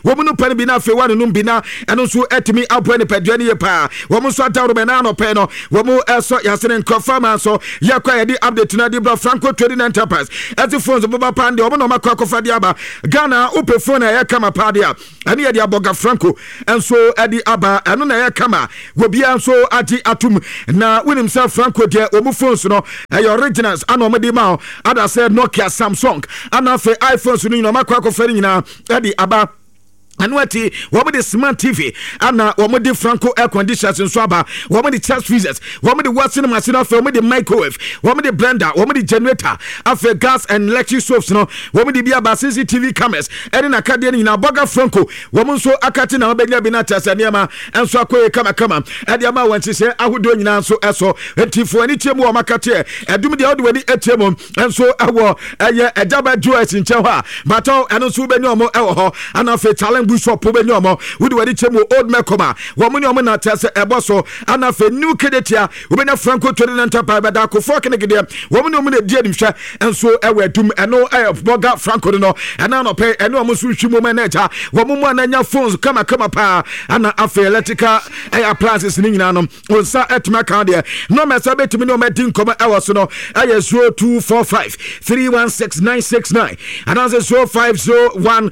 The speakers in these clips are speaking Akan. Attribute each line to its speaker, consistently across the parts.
Speaker 1: wɔn no pɛ bi na afei wɔn no bi na ɛno nso ɛtumi aboa nipadua ne yɛ paa wɔn nso ataworo bɛ na anɔpɛ no wɔn ɛsɔ yasene nkɔfa ma nso yɛkɔ yɛde update na de bra Franco Trading Enterprise ɛti phones bɔba paa deɛ wɔn na wɔn akɔ akɔfa de aba Ghana upe phone a ɛyɛ kama paa de a ɛne yɛde abɔga Franco ɛnso ɛde aba ɛno na ɛyɛ kama wɔbia nso agye atum na wonim sɛ Franco deɛ wɔn phones no ɛyɛ originals ana wɔn de ma ada sɛ Nokia Samsung ana afei iPhones no nyina wɔn akɔ akɔfa de nyinaa ɛde aba Anuati, wame the smart TV, ana wame the Franco air conditioners in Swaba, wame the chest freezers, wame the washing machine, wame the microwave, wame the blender, wame the generator, after gas and electric stoves, no, wame the biaba CCTV cameras, and in Acadian in a Boga Franco, wame so Akatina Benya Binatas and Yama, and so kama, and Yama when she said, I would do now so eso, and for any table or Macate, and do the other way at Timon, and so I were a Jabba Joyce in Chawa, Mato, and also Benomo, and after talent. Bishop Pobenyomo, would do any chemo old Mekoma, woman na test a bosso, and a new cadetia, women Franco Trading Enterprise, but I could fork again, woman no minute dear, and so I were to and no air of Boga Franco, no, and I don't pay and no Musuchi manager, woman and your phones come a power, and a fair electrical appliances in England, on Sir at Macadia, no matter to me no meeting come hours, no, I 0245 316 969, and as a 0501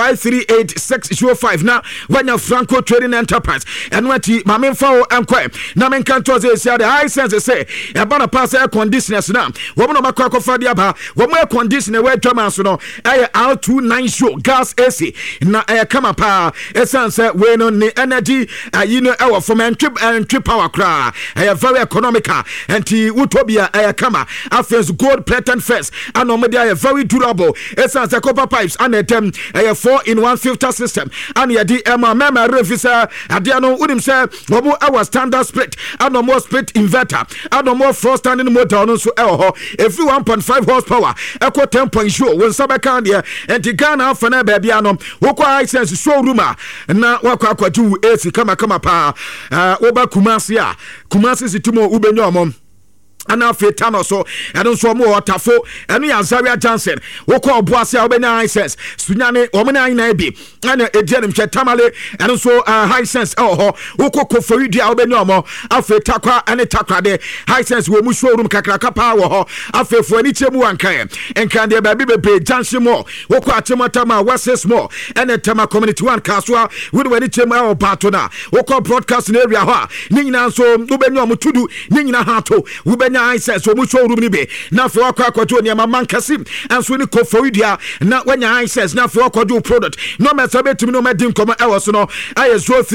Speaker 1: 538 605 now when your Franco Trading Enterprise and what my main foul and quiet now men can't say the high sense say about a pass air conditioners now woman of my crack of Fadiaba one more conditioner where Thomas no air R29 show gas AC na air come up essence when on the energy you know our from and trip power cry air very economical and utopia air kama after gold platinum first and no media very durable essence copper pipes and them air 4-in-1 filter system and yadi Emma Mema Refisa Adiano Udim say Wabu our standard split and no more split inverter and no more frost standing motor on so every 1.5 horsepower echo 10.0 when Sabakandia and Tigana Fana Babiano Woko license showroom na wako ju AC kama pa oba Kumasi situmo ubenyomo ana fetano so eno so mo otafo eno ya Zaria Johnson woko oboase obenya high sense sunyane omena ina bi ana edianim hwe tamale eno so high sense woko koforidua obenya omo afetakwa ene takrade high sense we mu showroom kakraka pa wo ho afefo ani chemu ankan enkande ba bi bebe Johnson mo woko atemotama West mo ene tema community one kaswa we do ani chemu o patona woko broadcasting area ho ni nyina so obenya omo tudu ni nyina hato I says so much room be now for aqua near my man Kasim and so ni kofoidia now when I says now for aqua product no matter to me no matter come hours no I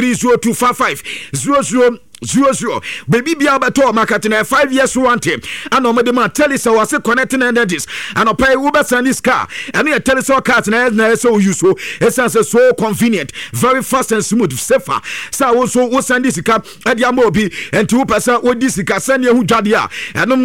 Speaker 1: 030255 00 baby bia beto market na 5 years warranty and no me tell us was connecting energies and pay Uber Sandis car and you tell us cars na so useful it's so convenient very fast and smooth safer so also send this car at your mobi and 2% with this car send you dwadia and